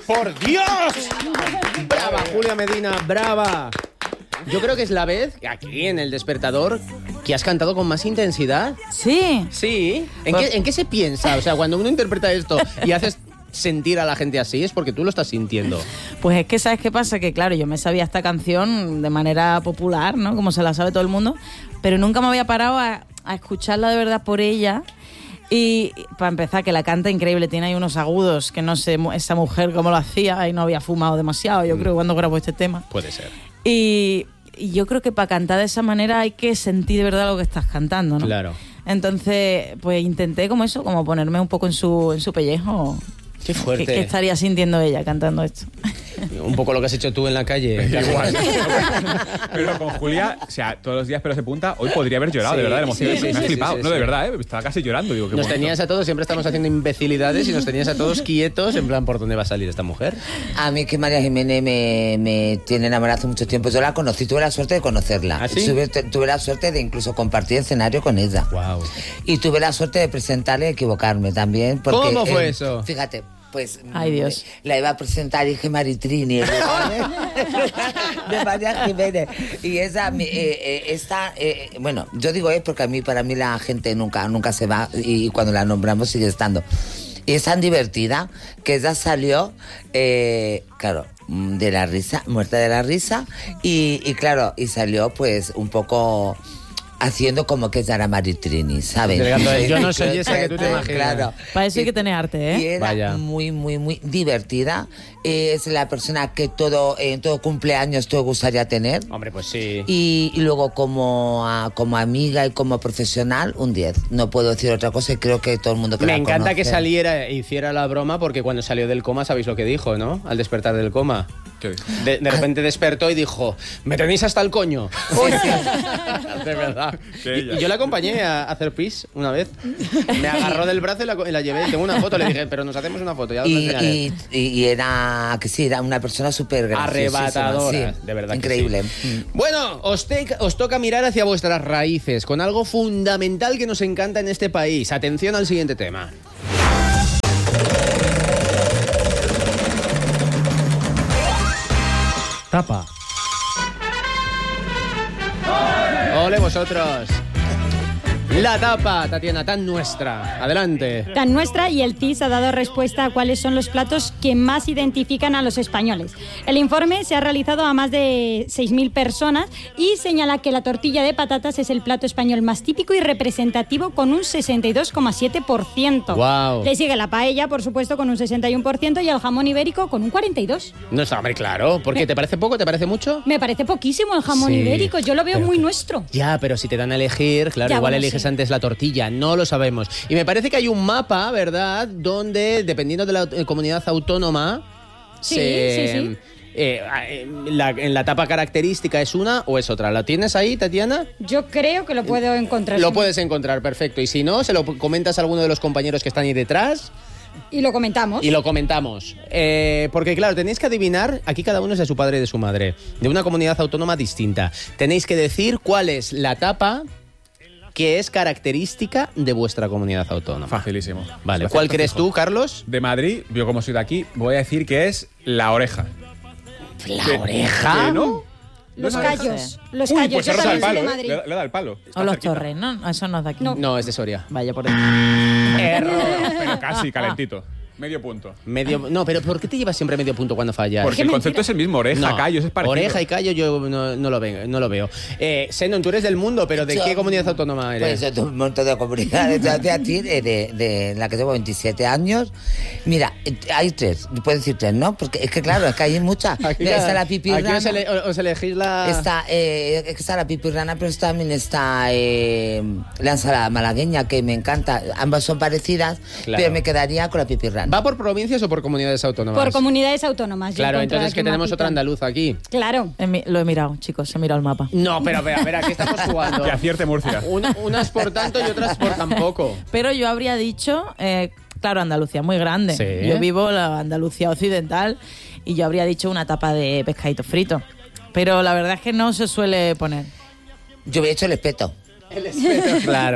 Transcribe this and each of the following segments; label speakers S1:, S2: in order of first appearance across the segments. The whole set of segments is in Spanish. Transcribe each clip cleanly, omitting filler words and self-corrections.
S1: ¡Por Dios! Brava, Julia Medina, brava. Yo creo que es la vez, aquí en El Despertador, que has cantado con más intensidad.
S2: Sí.
S1: Sí. ¿En qué se piensa? O sea, cuando uno interpreta esto y haces sentir a la gente así, es porque tú lo estás sintiendo.
S2: Pues es que, ¿sabes qué pasa? Que claro, yo me sabía esta canción de manera popular, ¿no? Como se la sabe todo el mundo, pero nunca me había parado a escucharla de verdad por ella. Y para empezar, que la canta increíble, tiene ahí unos agudos que no sé esa mujer cómo lo hacía y no había fumado demasiado, yo creo, cuando grabó este tema.
S1: Puede ser.
S2: Y yo creo que para cantar de esa manera hay que sentir de verdad lo que estás cantando, ¿no?
S1: Claro.
S2: Entonces, pues intenté como eso, como ponerme un poco en su pellejo.
S1: Qué fuerte.
S2: ¿Qué estaría sintiendo ella cantando esto?
S1: Un poco lo que has hecho tú en la calle.
S3: Igual. Pero con Julia, o sea, todos los días pelos de punta, hoy podría haber llorado,
S1: Sí,
S3: de verdad, de emoción.
S1: sí,
S3: Me ha flipado.
S1: sí,
S3: No, de
S1: sí.
S3: verdad, estaba casi llorando. Digo, qué
S1: Nos
S3: bonito.
S1: tenías a todos, siempre estamos haciendo imbecilidades y nos tenías a todos quietos, en plan, ¿por dónde va a salir esta mujer?
S4: A mí que María Jiménez me tiene enamorada hace mucho tiempo. Yo la conocí, tuve la suerte de conocerla.
S1: ¿Ah, sí?
S4: Tuve la suerte de incluso compartir escenario con ella.
S1: Wow.
S4: Y tuve la suerte de presentarle y equivocarme también. Porque,
S1: ¿Cómo fue eso?
S4: Fíjate, pues
S2: Ay, Dios.
S4: la iba a presentar Inge Maritrini de María Jiménez. Y esa, bueno, yo digo porque para mí la gente nunca se va y cuando la nombramos sigue estando. Y es tan divertida que ella salió, claro, de la risa, muerta de la risa, y claro, y salió pues un poco haciendo como que ella era Maritrini, ¿sabes?
S1: Yo no soy esa que tú te imaginas.
S4: Claro.
S2: Para eso hay que tener arte, ¿eh?
S4: Y era
S1: Vaya.
S4: muy, muy, muy divertida. Es la persona que en todo cumpleaños te gustaría tener.
S1: Hombre, pues sí.
S4: Y luego como amiga y como profesional, un 10. No puedo decir otra cosa y creo que todo el mundo que
S1: Me
S4: la
S1: encanta
S4: conoce.
S1: que saliera e hiciera la broma porque cuando salió del coma, ¿sabéis lo que dijo, no? Al despertar del coma.
S3: ¿Qué dices?
S1: De repente despertó y dijo, me tenéis hasta el coño. De verdad.
S3: Que
S1: Y yo la acompañé a hacer pis una vez. Me agarró del brazo y la llevé. Tengo una foto, le dije, pero nos hacemos una foto. Ya os la enseñaré.
S4: Y era una persona súper graciosísima.
S1: Arrebatadora,
S4: Sí,
S1: de verdad que
S4: increíble.
S1: sí. Bueno, os toca mirar hacia vuestras raíces con algo fundamental que nos encanta en este país. Atención al siguiente tema.
S5: Tapa.
S1: ¡Ole vosotros! La tapa, Tatiana, tan nuestra. Adelante.
S6: Tan nuestra, y el CIS ha dado respuesta a cuáles son los platos que más identifican a los españoles. El informe se ha realizado a más de 6.000 personas y señala que la tortilla de patatas es el plato español más típico y representativo con un 62,7%.
S1: Guau.
S6: Le sigue la paella, por supuesto, con un 61% y el jamón ibérico con un 42%.
S1: No está, hombre, claro. ¿Por qué? ¿Te parece poco? ¿Te parece mucho?
S6: Me parece poquísimo el jamón
S1: Sí,
S6: ibérico, yo lo veo
S1: pero
S6: muy
S1: que-
S6: nuestro.
S1: Ya, pero si te dan a elegir, claro,
S6: Ya,
S1: igual
S6: bueno,
S1: eliges
S6: sí.
S1: antes la tortilla, no lo sabemos. Y me parece que hay un mapa, ¿verdad?, donde, dependiendo de la comunidad autónoma,
S6: Sí,
S1: en la tapa característica es una o es otra. ¿La tienes ahí, Tatiana?
S6: Yo creo que lo puedo encontrar.
S1: Lo puedes encontrar, perfecto. Y si no, se lo comentas a alguno de los compañeros que están ahí detrás
S6: Y lo comentamos.
S1: y lo comentamos. Porque, claro, tenéis que adivinar, aquí cada uno es de su padre y de su madre, de una comunidad autónoma distinta. Tenéis que decir cuál es la tapa que es característica de vuestra comunidad autónoma.
S3: Facilísimo.
S1: Vale,
S3: Lo
S1: ¿cuál
S3: acepto
S1: crees
S3: fijo.
S1: tú, Carlos?
S3: De Madrid, yo como soy de aquí, voy a decir que es la oreja.
S1: ¿La
S3: ¿Qué?
S1: oreja?
S3: ¿Qué, no?
S6: Los
S3: ¿No?
S6: callos. Los
S3: Uy,
S6: callos.
S3: pues
S6: Yo
S3: se roza el
S6: también soy
S3: palo,
S6: de
S3: ¿eh?
S6: Madrid.
S3: Le da el palo. Está
S2: O los
S3: cerquita.
S2: Torres, ¿no? Eso no es de aquí.
S1: No, es de Soria.
S2: Vaya por ahí.
S3: Pero casi, calentito. Medio punto.
S1: No, pero ¿por qué te llevas siempre medio punto cuando fallas?
S3: Porque el concepto es el mismo, oreja,
S1: No,
S3: callos, es parecido.
S1: Oreja y callo yo no lo veo. Senon, tú eres del mundo, pero ¿de
S4: Yo-
S1: qué comunidad autónoma eres?
S4: Pues yo tengo un montón de comunidades. Yo de aquí, de la que tengo 27 años. Mira, hay 3. Puedo decir 3, ¿no? Porque es que claro, es que hay muchas.
S1: Aquí
S4: Mira,
S1: cada-
S4: está la
S1: aquí
S4: pipirrana.
S1: os elegís la...
S4: Está la pipirrana, pero también está la ensalada malagueña, que me encanta. Ambas son parecidas,
S1: Claro.
S4: pero me quedaría con la pipirrana.
S1: ¿Va por provincias o por comunidades autónomas?
S6: Por comunidades autónomas. yo
S1: Claro,
S6: encuentro
S1: entonces
S6: aquí
S1: que
S6: un
S1: tenemos
S6: mapita.
S1: otra andaluza aquí.
S6: Claro.
S2: Lo he mirado, chicos, he mirado el mapa.
S1: No, pero a ver, aquí estamos jugando.
S3: Que acierte Murcia.
S1: Unas por tanto y otras por tampoco.
S2: Pero yo habría dicho, claro, Andalucía muy grande.
S1: Sí.
S2: Yo vivo en la Andalucía occidental y yo habría dicho una tapa de pescadito frito. Pero la verdad es que no se suele poner.
S4: Yo había hecho el espeto.
S1: El espeto, claro.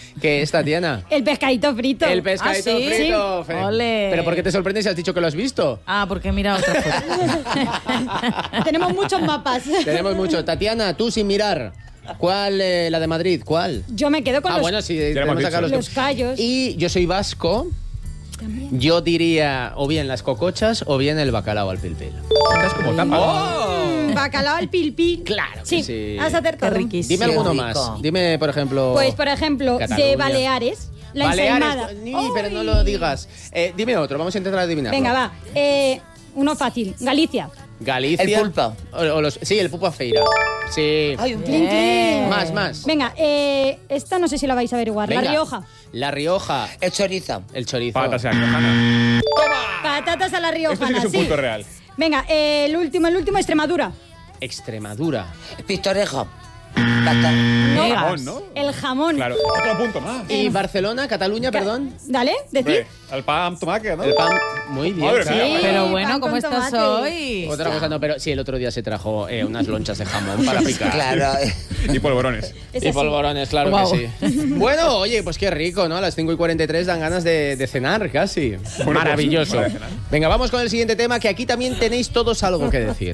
S1: ¿Qué es, Tatiana?
S6: El pescadito frito.
S1: El pescadito
S2: ¿sí?
S1: frito.
S2: Sí. Ole.
S1: ¿Pero por qué te sorprendes si has dicho que lo has visto?
S2: Ah, porque mira otra cosa.
S6: Tenemos muchos mapas.
S1: Tenemos mucho. Tatiana, tú sin mirar. ¿Cuál, la de Madrid? ¿Cuál?
S6: Yo me quedo con
S1: Bueno, sí, tenemos
S3: hemos
S1: acá
S3: dicho.
S6: los callos.
S1: Y yo soy vasco. Yo diría o bien las cocochas o bien el bacalao al pilpil.
S3: Estás como tan...
S6: Bacalao al pilpil.
S1: Claro que
S6: Sí,
S1: sí.
S6: has acertado.
S2: Qué riquísimo.
S1: Dime
S4: Sí,
S1: alguno
S4: rico.
S1: más. Dime, por ejemplo...
S6: Pues, por ejemplo,
S1: Cataluña.
S6: de Baleares, la
S1: Baleares,
S6: ensaimada.
S1: pero no lo digas. Dime otro, vamos a intentar adivinarlo.
S6: Venga, va. Uno fácil. Galicia.
S1: Galicia.
S4: El pulpo.
S1: Sí, el pulpo a feira. Sí.
S4: Ay, un
S6: Clink, clink.
S1: Más.
S6: Venga, esta no sé si la vais a averiguar.
S1: Venga.
S6: La Rioja.
S1: La Rioja.
S4: El chorizo.
S1: El chorizo.
S3: Patas a la riojana.
S6: Patatas a la
S3: Esto sí que
S6: riojana,
S3: es un
S6: sí.
S3: punto real.
S6: Venga, el último, Extremadura.
S1: Extremadura.
S4: Pistorejo. Basta.
S6: No,
S3: Jamón, ¿no?
S6: el jamón.
S3: Claro. Otro punto más.
S1: Y Barcelona, Cataluña, perdón.
S6: Dale, decir.
S3: Hombre, al pan tomate, ¿no?
S1: El pan. Muy bien.
S3: Madre
S1: claro.
S3: mía.
S2: Pero
S6: pan
S2: bueno,
S6: con
S2: ¿cómo estás
S6: tomate.
S2: hoy?
S1: Otra cosa no, pero sí, el otro día se trajo unas lonchas de jamón para picar.
S4: Claro.
S3: Y polvorones.
S6: Es
S1: Y
S6: así.
S1: polvorones, claro
S2: Guau.
S1: que sí. Bueno, oye, pues qué rico, ¿no? A las 5:43 dan ganas de cenar casi. Maravilloso.
S3: pues, para cenar.
S1: Venga, vamos con el siguiente tema, que aquí también tenéis todos algo que decir.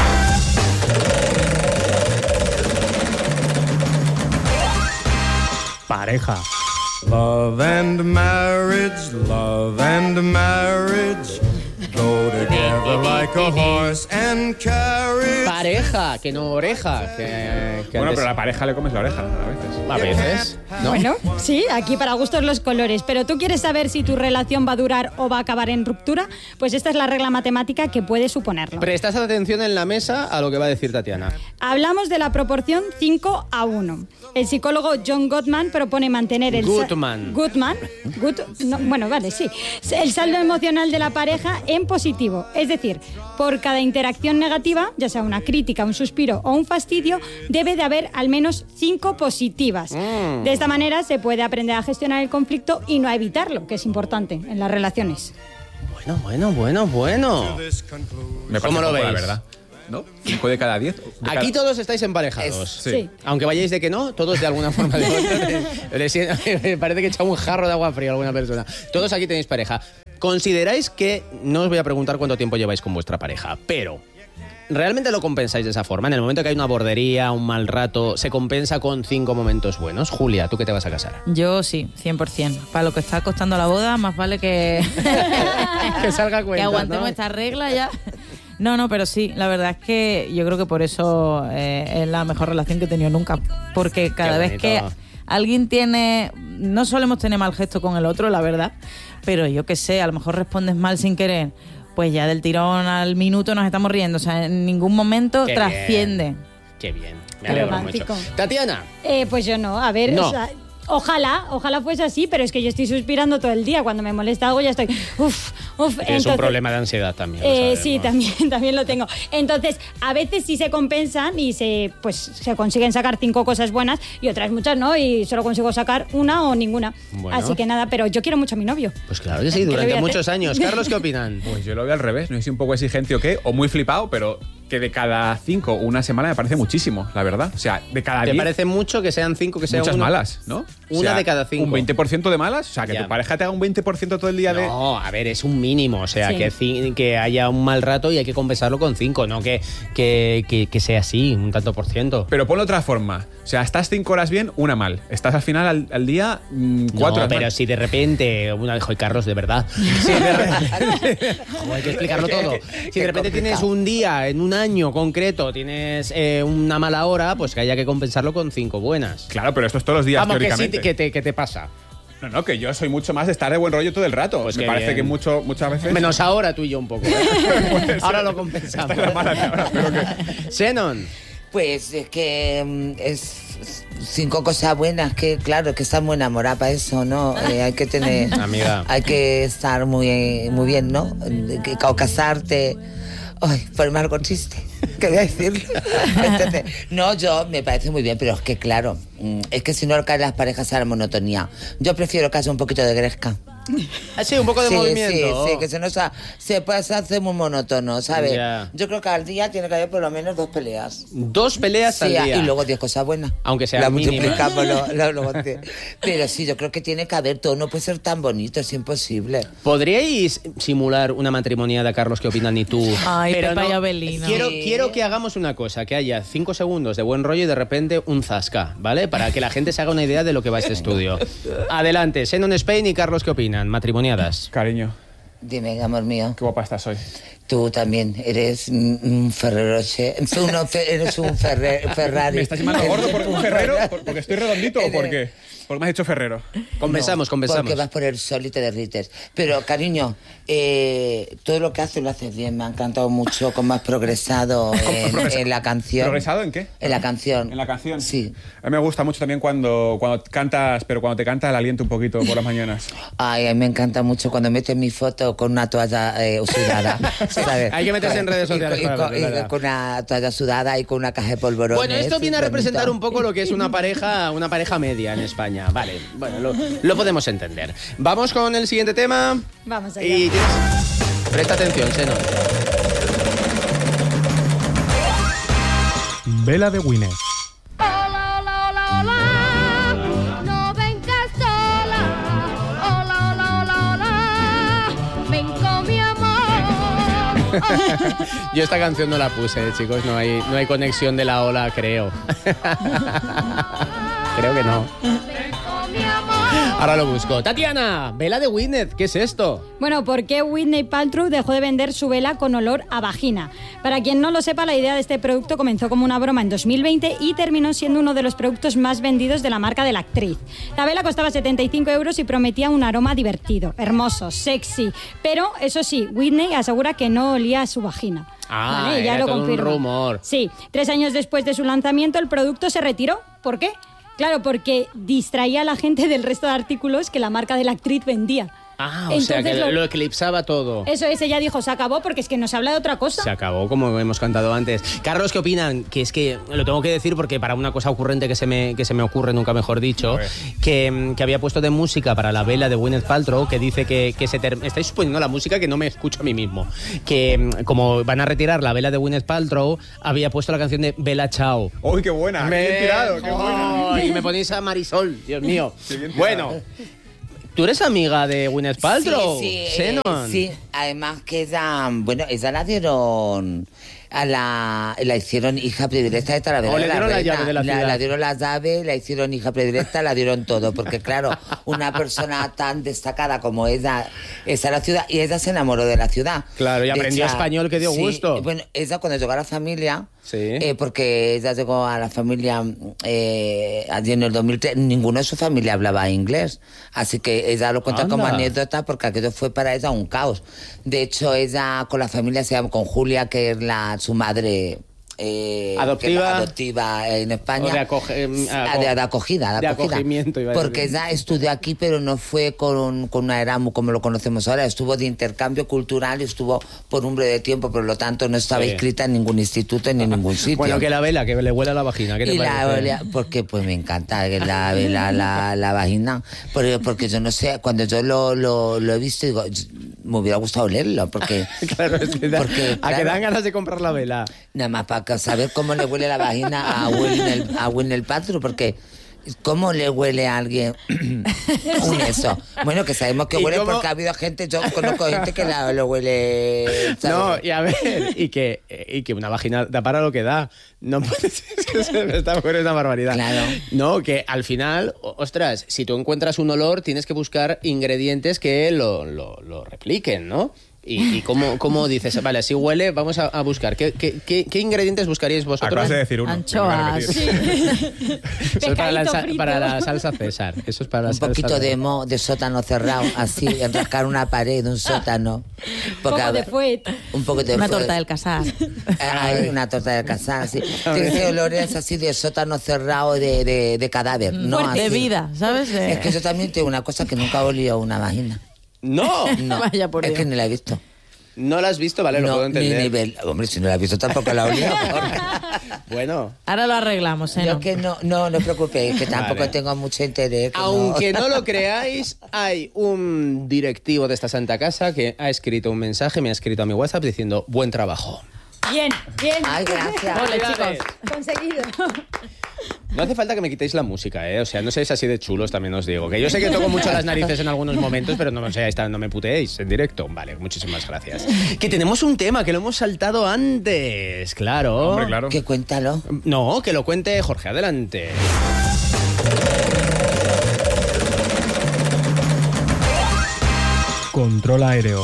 S5: Pareja.
S7: Love and marriage go together like a horse and carriage.
S1: Pareja, que no oreja. Que
S3: Bueno,
S1: antes-
S3: pero a la pareja le comes la oreja a veces.
S1: A veces, ¿no?
S6: Bueno, sí, aquí para gustos los colores. Pero tú quieres saber si tu relación va a durar o va a acabar en ruptura, pues esta es la regla matemática que puede suponerlo.
S1: Prestad atención en la mesa a lo que va a decir Tatiana.
S6: Hablamos de la proporción 5:1. El psicólogo John Gottman propone mantener el
S1: Goodman.
S6: bueno, vale, sí. El saldo emocional de la pareja en positivo. Es decir, por cada interacción negativa, ya sea una crítica, un suspiro o un fastidio, debe de haber al menos 5 positivas. De esta manera se puede aprender a gestionar el conflicto y no a evitarlo, que es importante en las relaciones.
S1: Bueno.
S3: Me
S1: ¿Cómo lo
S3: poco,
S1: veis?
S3: La verdad. ¿No? 5 de cada 10.
S1: Aquí todos estáis emparejados.
S6: Sí.
S1: Aunque vayáis de que no, todos de alguna forma de otra. Me parece que he echado un jarro de agua fría a alguna persona. Todos aquí tenéis pareja. ¿Consideráis que, no os voy a preguntar cuánto tiempo lleváis con vuestra pareja, pero ¿realmente lo compensáis de esa forma? En el momento que hay una bordería, un mal rato, ¿se compensa con 5 momentos buenos? Julia, ¿tú que te vas a casar?
S2: Yo sí, 100%. Para lo que está costando la boda, más vale que,
S1: Que salga cuenta,
S2: que aguantemos
S1: ¿no?
S2: esta regla ya. No, pero sí, la verdad es que yo creo que por eso es la mejor relación que he tenido nunca. Porque cada
S1: Qué
S2: vez
S1: bonito.
S2: que alguien tiene... No solemos tener mal gesto con el otro, la verdad, pero yo qué sé, a lo mejor respondes mal sin querer, pues ya del tirón al minuto nos estamos riendo. O sea, en ningún momento
S1: Qué
S2: trasciende.
S1: bien. Qué bien. Me
S6: Qué
S1: alegro
S6: romántico.
S1: mucho. Tatiana.
S6: Pues yo no, a ver,
S1: No.
S6: o sea, ojalá fuese así, pero es que yo estoy suspirando todo el día. Cuando me molesta algo ya estoy, uf.
S1: Tienes un problema de ansiedad también. lo
S6: Sí,
S1: sabemos.
S6: también lo tengo. Entonces, a veces sí se compensan y se consiguen sacar 5 cosas buenas y otras muchas no, y solo consigo sacar una o ninguna.
S1: Bueno.
S6: Así que nada, pero yo quiero mucho a mi novio.
S1: Pues claro que sí,
S6: ¿Qué le voy
S1: durante
S6: a hacer?
S1: muchos años. Carlos, ¿qué opinan?
S3: Pues yo lo veo al revés. No sé si un poco exigente o qué, o muy flipado, pero que de cada 5 una semana me parece muchísimo, la verdad. O sea, de cada
S1: ¿Te
S3: 10
S1: parece mucho que sean 5, que sean
S3: muchas
S1: uno?
S3: malas, ¿no?
S1: Una
S3: O sea,
S1: de cada 5.
S3: Un 20% de malas. O sea, que
S1: Ya.
S3: tu pareja te haga un 20% todo el día de...
S1: No, a ver, es un mínimo. O sea,
S6: Sí.
S1: que haya un mal rato y hay que compensarlo con 5, no que sea así, un tanto por ciento.
S3: Pero ponlo de otra forma. O sea, estás 5 horas bien, una mal. Estás al final al día 4
S1: No,
S3: horas
S1: pero
S3: mal.
S1: si de repente, Joder, Carlos, de verdad. Si de repente, Joder, hay que explicarlo todo. Si de repente tienes un día, en un año concreto, tienes una mala hora, pues que haya que compensarlo con 5 buenas.
S3: Claro, pero esto es todos los días,
S1: Vamos, que sí,
S3: teóricamente.
S1: que te pasa.
S3: No, que yo soy mucho más de estar de buen rollo todo el rato.
S1: Pues
S3: me
S1: qué
S3: parece
S1: bien.
S3: que muchas veces...
S1: Menos ahora tú y yo un poco. ¿eh? Ahora lo compensamos.
S3: Esta es la mala de ahora, pero que...
S1: Xenon.
S4: Pues es que es 5 cosas buenas, que claro, que estás muy enamorada para eso, ¿no? Hay que tener...
S1: Amiga.
S4: Hay que estar muy bien, ¿no? O casarte... Ay, ponerme algo triste. ¿Qué voy a decir? Entonces, no, yo me parece muy bien, pero es que claro, es que si no caen las parejas a la monotonía. Yo prefiero que haya un poquito de gresca.
S1: Sí, un poco de movimiento.
S4: Sí, que se puede hacer muy monótono, ¿sabes?
S1: Ya.
S4: Yo creo que al día tiene que haber por lo menos 2 peleas.
S1: 2 peleas
S4: Sí,
S1: al día.
S4: y luego 10 cosas buenas.
S1: Aunque sea
S4: la
S1: mínima.
S4: multiplicamos. Pero sí, yo creo que tiene que haber todo. No puede ser tan bonito, es imposible.
S1: ¿Podríais simular una matrimoniada, Carlos, qué opinan y tú?
S2: Ay,
S1: Pero
S2: Pepa y Abelino.
S1: Quiero que hagamos una cosa, que haya 5 segundos de buen rollo y de repente un zasca, ¿vale? Para que la gente se haga una idea de lo que va a este estudio. Adelante, Xenon Spain y Carlos, ¿qué opinan? Matrimoniadas.
S3: Cariño,
S4: Dime, amor mío.
S3: qué guapa estás hoy.
S4: Tú también eres un Ferreroche. Tú no eres un Ferrari.
S3: ¿Me estás llamando gordo por
S4: Eres
S3: un ferrero?
S4: Ferrari.
S3: ¿Porque estoy redondito o por qué? Porque me has hecho ferrero.
S1: Conversamos.
S4: Porque vas por el sol y te derrites. Pero, cariño, todo lo que haces lo haces bien. Me ha encantado mucho cómo has progresado en la canción.
S3: ¿Progresado en qué?
S4: En la canción.
S3: ¿En la canción?
S4: Sí.
S3: A mí me gusta mucho también cuando cantas, pero cuando te canta el aliento un poquito por las mañanas.
S4: Ay, a mí me encanta mucho cuando metes mi foto con una toalla sudada. ¿sabes?
S1: Hay que meterse en redes sociales para verlo,
S4: y
S1: ¿verdad?
S4: con una toalla sudada y con una caja de polvorones.
S1: Bueno, esto viene a
S4: Es
S1: representar
S4: bonito.
S1: un poco lo que es una pareja media en España. Vale, bueno, lo podemos entender. Vamos con el siguiente tema.
S6: Vamos allá.
S1: Y presta atención, Xenon.
S5: Vela de Winnet.
S8: Hola, hola, hola, hola, no vengas sola. Hola, hola, hola, hola, ven con mi amor.
S1: Yo esta canción no la puse, chicos, no hay conexión de la ola, creo. Creo que no.
S8: Ven con mi amor.
S1: Ahora lo busco. Tatiana, vela de Winnet, ¿qué es esto?
S6: Bueno, ¿por qué Whitney Paltrow dejó de vender su vela con olor a vagina? Para quien no lo sepa, la idea de este producto comenzó como una broma en 2020 y terminó siendo uno de los productos más vendidos de la marca de la actriz. La vela costaba 75 euros y prometía un aroma divertido, hermoso, sexy. Pero, eso sí, Whitney asegura que no olía a su vagina.
S1: Ah,
S6: ya
S1: era
S6: lo
S1: todo un
S6: confirma.
S1: rumor.
S6: Sí, 3 años después de su lanzamiento, el producto se retiró. ¿Por qué? Claro, porque distraía a la gente del resto de artículos que la marca de la actriz vendía.
S1: Ah, o sea que
S6: Entonces
S1: lo eclipsaba todo.
S6: Eso es, ella dijo, se acabó porque es que nos habla de otra cosa.
S1: Se acabó, como hemos cantado antes. Carlos, ¿qué opinan? Que es que lo tengo que decir porque para una cosa ocurrente que se me ocurre, nunca mejor dicho, que había puesto de música para la vela de Gwyneth Paltrow, que dice que estáis suponiendo la música que no me escucho a mí mismo. Que como van a retirar la vela de Gwyneth Paltrow, había puesto la canción de Bella Ciao.
S3: ¡Uy, qué buena! ¡Qué bien tirado! ¡Qué buena!
S1: Y me ponéis a Marisol, Dios mío.
S3: Qué bien tirado.
S1: Bueno, ¿tú eres amiga de Gwyneth Paltrow?
S4: Sí,
S1: Xenon.
S4: sí, además que ella la dieron la hicieron hija predilecta de Talavera.
S1: O le dieron la llave de la ciudad.
S4: La dieron la llave, la hicieron hija predilecta, la dieron todo, porque claro, una persona tan destacada como ella está en la ciudad y ella se enamoró de la ciudad.
S1: Claro, y
S4: De
S1: aprendió
S4: hecho,
S1: español, que dio
S4: sí,
S1: gusto.
S4: Bueno, ella cuando llegó a la familia,
S1: Sí.
S4: porque ella llegó a la familia allí en el 2003, ninguno de su familia hablaba inglés, así que ella lo cuenta como
S1: Anda.
S4: anécdota porque aquello fue para ella un caos. De hecho, ella con la familia se llama, con Julia, que es su madre adoptiva en España.
S1: O de
S4: de acogida.
S1: de acogimiento, iba a decir.
S4: Porque ella estudió aquí, pero no fue con una Erasmus como lo conocemos ahora. Estuvo de intercambio cultural y estuvo por un breve tiempo, por lo tanto no estaba
S1: Sí.
S4: inscrita en ningún instituto ni en ningún sitio.
S1: Bueno, que la vela, que le huele a la vagina. ¿Qué te
S4: Y
S1: parece?
S4: porque pues me encanta que la vagina, porque yo no sé, cuando yo lo he visto digo, me hubiera gustado leerlo, porque
S1: Claro, es que
S4: porque,
S1: a que
S4: claro,
S1: dan ganas de comprar la vela.
S4: nada más para saber cómo le huele la vagina a Gwyneth Paltrow, porque ¿cómo le huele a alguien un eso? Bueno, que sabemos que
S1: ¿Y
S4: huele
S1: cómo?
S4: porque ha habido gente, yo conozco gente que lo huele, ¿sabes?
S1: No, y a ver, y que una vagina da para lo que da. No puede ser, es que se me está ocurriendo una barbaridad.
S4: Claro.
S1: No, que al final, ostras, si tú encuentras un olor, tienes que buscar ingredientes que lo repliquen, ¿no? Y cómo dices, vale, así huele, vamos a buscar. ¿Qué ingredientes buscaríais vosotros?
S3: Acabas de decir uno.
S2: Anchoas.
S3: me voy a repetir.
S1: Eso es para la,
S6: Pescadito frito.
S1: para la salsa César. Eso es para la
S4: Un
S1: salsa
S4: poquito de sótano cerrado, así, enrascar una pared, un sótano. Porque,
S6: Poco de fuet.
S4: un poco de
S2: Una
S4: fuet.
S2: torta del casar.
S4: Hay una torta de casar, sí. Tiene ese olores así de sótano cerrado de cadáver. No,
S2: Fuerte.
S4: así.
S2: De vida, ¿sabes? De-
S4: Es que yo también tengo una cosa que nunca he olido una vagina.
S1: ¡No!
S4: No,
S2: Vaya por
S4: es
S2: Dios.
S4: que ni la he visto.
S1: No la has visto, vale, lo
S4: No,
S1: puedo entender.
S4: ni nivel. Hombre, si no la has visto tampoco la olía.
S1: Bueno,
S2: Ahora lo arreglamos, ¿eh?
S4: Yo que no os preocupéis, que tampoco
S1: Vale.
S4: tengo mucho interés. que
S1: aunque no lo creáis, hay un directivo de esta santa casa que ha escrito un mensaje, me ha escrito a mi WhatsApp diciendo buen trabajo.
S6: Bien, bien.
S4: Ay, gracias.
S2: Ole, chicos.
S6: Conseguido.
S1: No hace falta que me quitéis la música, ¿eh? O sea, no seáis así de chulos, también os digo. Que yo sé que toco mucho las narices en algunos momentos, pero no, no me puteéis en directo. Vale, muchísimas gracias. Que tenemos un tema que lo hemos saltado antes, claro.
S3: Hombre, claro.
S4: Que cuéntalo.
S1: No, que lo cuente Jorge, adelante.
S5: Control aéreo.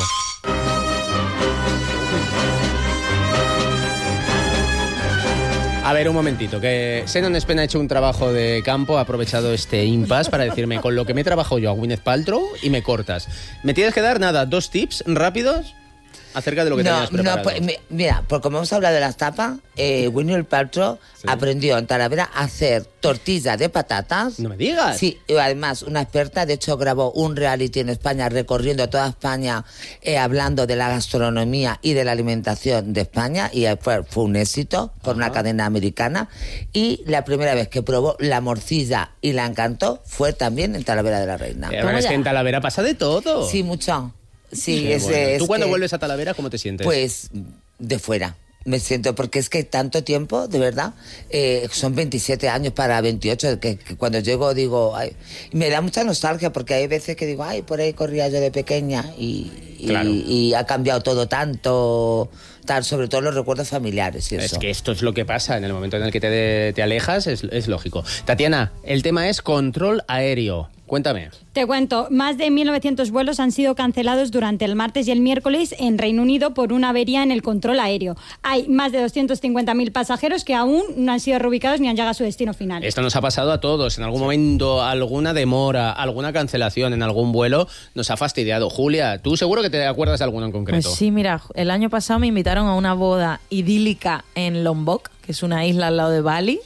S1: A ver, un momentito, que Xenon Spen ha hecho un trabajo de campo, ha aprovechado este impasse para decirme con lo que me he trabajado yo a Gwyneth Paltrow y me cortas. ¿Me tienes que dar, nada, 2 tips rápidos acerca de lo que tenías preparado?
S4: pues, mira, pues como hemos hablado de las tapas, Gwyneth Paltrow aprendió en Talavera a hacer tortillas de patatas.
S1: No me digas.
S4: Sí, y además una experta, de hecho grabó un reality en España recorriendo toda España hablando de la gastronomía y de la alimentación de España y fue un éxito por una cadena americana y la primera vez que probó la morcilla y la encantó fue también en Talavera de la Reina.
S1: Es que en Talavera pasa de todo.
S4: Sí, mucho. Sí,
S1: Qué bueno. ¿Tú cuando
S4: que,
S1: vuelves a Talavera cómo te sientes?
S4: Pues de fuera. Me siento, porque es que tanto tiempo, de verdad, son 27 años para 28, que cuando llego digo, ay, me da mucha nostalgia, porque hay veces que digo, ay, por ahí corría yo de pequeña
S1: Claro.
S4: y ha cambiado todo tanto, sobre todo los recuerdos familiares y eso.
S1: Es que esto es lo que pasa en el momento en el que te alejas, es lógico. Tatiana, el tema es control aéreo. Cuéntame.
S6: Te cuento, más de 1.900 vuelos han sido cancelados durante el martes y el miércoles en Reino Unido por una avería en el control aéreo. Hay más de 250.000 pasajeros que aún no han sido reubicados ni han llegado a su destino final.
S1: Esto nos ha pasado a todos. En algún momento, alguna demora, alguna cancelación en algún vuelo nos ha fastidiado. Julia, tú seguro que te acuerdas de alguno en concreto.
S2: Pues sí, mira, el año pasado me invitaron a una boda idílica en Lombok, que es una isla al lado de Bali.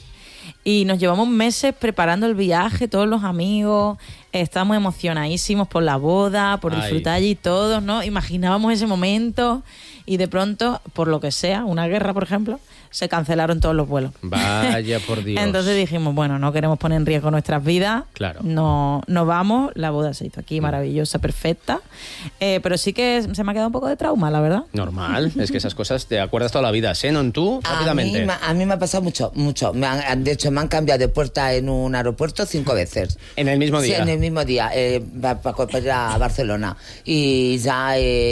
S2: Y nos llevamos meses preparando el viaje, todos los amigos, estamos emocionadísimos por la boda, por disfrutar allí todos, ¿no? Imaginábamos ese momento y de pronto, por lo que sea, una guerra, por ejemplo, se cancelaron todos los vuelos.
S1: Vaya, por Dios.
S2: Entonces dijimos, bueno, no queremos poner en riesgo nuestras vidas.
S1: Claro.
S2: No vamos, la boda se hizo aquí, maravillosa, perfecta. Pero sí que se me ha quedado un poco de trauma, la verdad.
S1: Normal, es que esas cosas te acuerdas toda la vida. Xenon, tú, rápidamente.
S4: A mí me ha pasado mucho. De hecho, me han cambiado de puerta en un aeropuerto 5 veces.
S1: ¿En el mismo día?
S4: Sí, en el mismo día, para ir a Barcelona. Y ya...